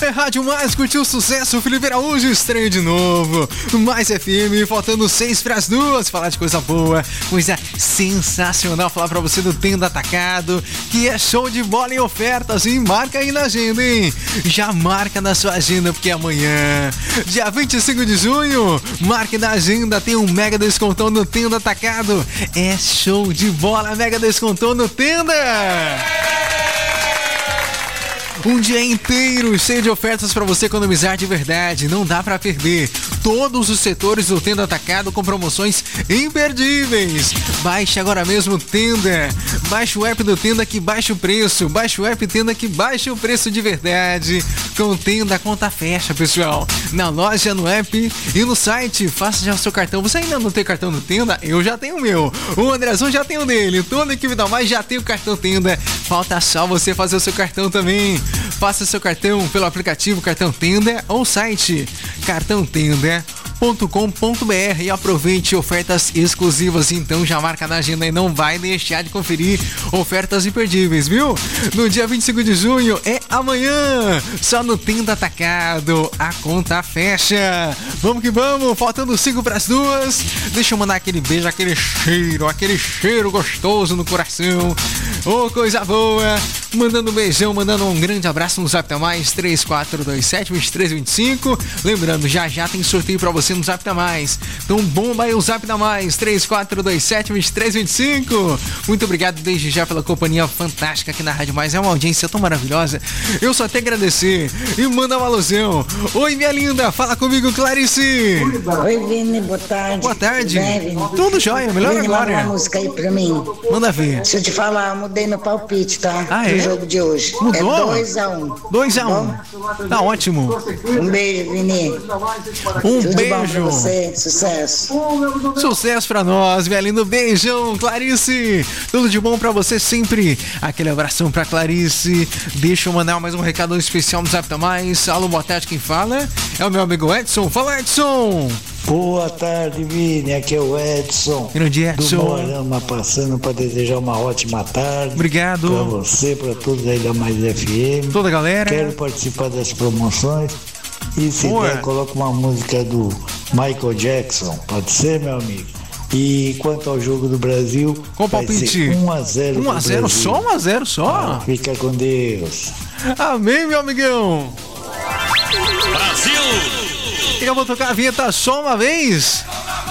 Rádio Mais, curtiu o sucesso, Felipe Araújo, estreia de novo. Mais FM, faltando 6 para as 2. Falar de coisa boa, coisa sensacional. Falar pra você do Tenda Atacado, que é show de bola em ofertas, hein? Marca aí na agenda, hein? Já marca na sua agenda, porque amanhã, dia 25 de junho, marque na agenda, tem um mega descontão no Tenda Atacado. É show de bola, mega descontão no Tenda. Um dia inteiro cheio de ofertas para você economizar de verdade, não dá para perder. Todos os setores do Tenda Atacado com promoções imperdíveis. Baixe agora mesmo o Tenda. Baixe o app do Tenda que baixa o preço. Baixe o app Tenda que baixa o preço de verdade. Com o Tenda a conta fecha, pessoal. Na loja, no app e no site. Faça já o seu cartão. Você ainda não tem cartão do Tenda? Eu já tenho o meu. O Andrezão já tem o dele. Toda a equipe da Mais já tem o cartão Tenda. Falta só você fazer o seu cartão também. Faça seu cartão pelo aplicativo Cartão Tenda ou site cartãotenda.com.br e aproveite ofertas exclusivas. Então já marca na agenda e não vai deixar de conferir ofertas imperdíveis, viu? No dia 25 de junho é amanhã, só no Tenda Atacado a conta fecha. Vamos que vamos, faltando 5 para as 2. Deixa eu mandar aquele beijo, aquele cheiro gostoso no coração. Ô, coisa boa. Mandando um beijão, mandando um grande abraço no Zap da Mais 3427-2325. Lembrando, já tem sorteio pra você no Zap da Mais. Então bomba aí o Zap da Mais 3427-2325. Muito obrigado desde já pela companhia fantástica aqui na Rádio Mais. É uma audiência tão maravilhosa. Eu só tenho a agradecer. E manda um alusão. Oi, minha linda, fala comigo, Clarice. Oi, Vini, boa tarde. Boa tarde. Tudo bem, Vini? Tudo jóia, melhor Vini, agora. manda uma música aí pra mim. Manda ver. Deixa eu te falar, eu mudei meu palpite, tá? Ah, Pro é? jogo de hoje. Mudou? É 2-1. 2-1. Tá ótimo. Um beijo, Vini. Um Tudo beijo. bom pra você, sucesso. Sucesso pra nós, minha linda. Beijão, Clarice. Tudo de bom pra você sempre. Aquele abração pra Clarice. Deixa eu mandar mais um recado especial no Zap da Mais. Alô, boa tarde, quem fala? É o meu amigo Edson. Fala, Edson. Boa tarde, Vini. Aqui é o Edson. Grande Edson. Do Moarama, passando para desejar uma ótima tarde. Obrigado. Para você, para todos aí da Mais FM. Toda a galera. Quero participar das promoções. E se Boa. der, coloca uma música do Michael Jackson. Pode ser, meu amigo? E quanto ao jogo do Brasil, Qual vai palpite? ser 1-0 1-0 só? 1-0 só? Fica com Deus. Amém, meu amigão. Brasil! E eu vou tocar a vinheta só uma vez?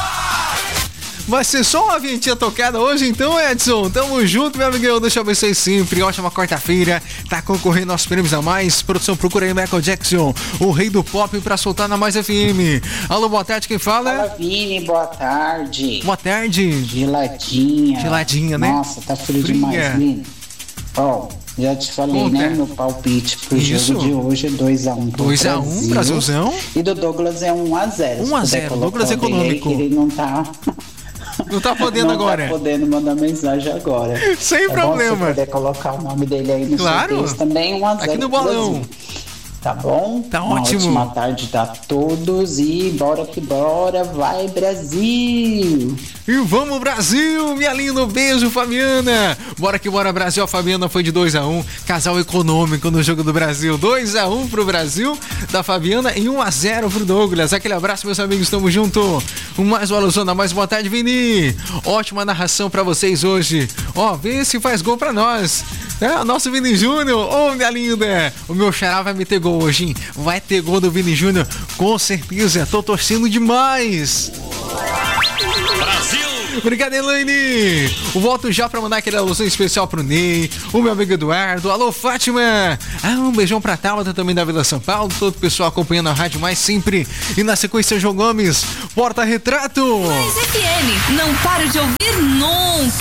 Vai ser só uma vinhetinha tocada hoje, então, Edson. Tamo junto, meu amigão. Deixa eu abençoe sempre. Ótima quarta-feira. Tá concorrendo aos prêmios a Mais. Produção, procura aí Michael Jackson, o rei do pop, pra soltar na Mais FM. Alô, boa tarde, quem fala? Fala, Vini, boa tarde. Boa tarde. Geladinha. Geladinha, né? Nossa, tá frio Fria. demais, Vini. Ó, já te falei, Conta. né? Meu palpite pro Isso. jogo de hoje é 2-1 pro 2-1, Brasilzão. E do Douglas é 1-0. 1-0, Douglas econômico. Ele não tá... Não tá podendo não agora. Tá podendo mandar mensagem agora. Sem Bom problema. se puder colocar o nome dele aí no Claro. sorteio também, 1-0 Aqui no pro bolão. Brasil. Tá bom? Tá Uma ótimo. ótima tarde a todos e bora que bora, vai Brasil! E vamos, Brasil, minha linda, um beijo, Fabiana. Bora que bora, Brasil. A Fabiana foi de 2-1, casal econômico no jogo do Brasil. 2-1 pro Brasil, da Fabiana, e 1-0 pro Douglas. Aquele abraço, meus amigos, tamo junto. Mais uma alusão, mais boa tarde, Vini. Ótima narração pra vocês hoje. Ó, vê se faz gol pra nós. É, o nosso Vini Júnior. Ô, minha linda, o meu xará vai meter gol hoje, hein? Vai ter gol do Vini Júnior, com certeza. Tô torcendo demais. Brasil! Obrigado, Elaine. Volto já pra mandar aquele alusão especial pro Ney, o meu amigo Eduardo. Alô, Fátima. Um beijão pra Tabata também da Vila São Paulo. Todo o pessoal acompanhando a Rádio Mais sempre. E na sequência, João Gomes, Porta Retrato. Mais FM, não paro de ouvir nunca.